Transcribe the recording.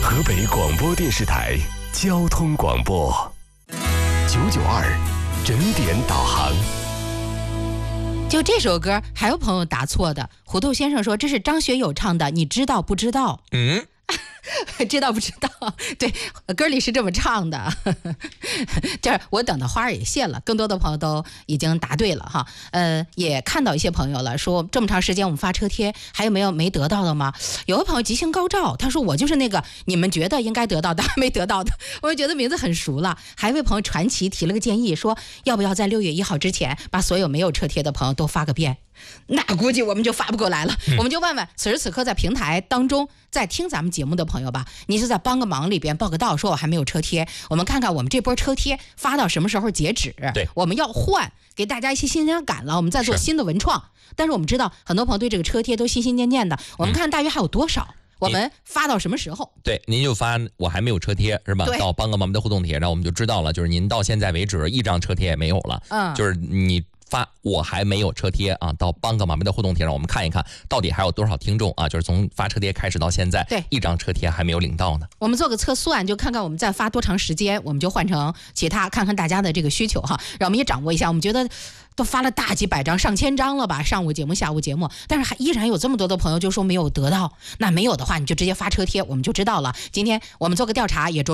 河北广播电视台交通广播992整点导航。 就这首歌还有朋友答错的，胡豆先生说这是张学友唱的，你知道不知道？知道不知道？对，歌里是这么唱的。这我等的花儿也谢了，更多的朋友都已经答对了哈。也看到一些朋友了，说这么长时间我们发车贴，还有没得到的吗？有个朋友吉星高照，他说我就是那个你们觉得应该得到但还没得到的，我就觉得名字很熟了。还有一位朋友传奇提了个建议，说要不要在6月1号之前把所有没有车贴的朋友都发个遍？那估计我们就发不过来了。我们就问问此时此刻在平台当中在听咱们节目的朋友吧，你是在帮个忙里边报个到，说我还没有车贴，我们看看我们这波车贴发到什么时候截止。 对， 我们要换，给大家一些新鲜感了，我们再做新的文创。但是我们知道很多朋友对这个车贴都心心念念的，我们看大约还有多少，我们发到什么时候？ 对，您就发我还没有车贴是吧？到帮个忙的互动帖上我们就知道了，就是您到现在为止一张车贴也没有了。就是你发我还没有车贴啊，到帮个忙的互动帖上我们看一看到底还有多少听众啊，就是从发车贴开始到现在， 对， 一张车贴还没有领到呢。 我们做个测算，就看看我们再发多长时间，我们就换成其他，看看大家的这个需求哈，让我们也掌握一下。我们觉得都发了大几百张上千张了吧，上午节目下午节目，但是还依然有这么多的朋友就说没有得到。那没有的话你就直接发车贴，我们就知道了。今天我们做个调查，也